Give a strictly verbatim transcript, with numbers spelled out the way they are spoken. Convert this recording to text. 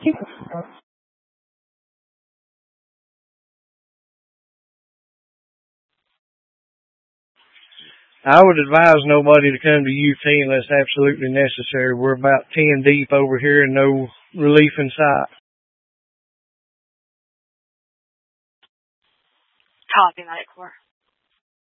I would advise nobody to come to U T unless absolutely necessary. We're about ten deep over here and no relief in sight. Copy, Medic Corps.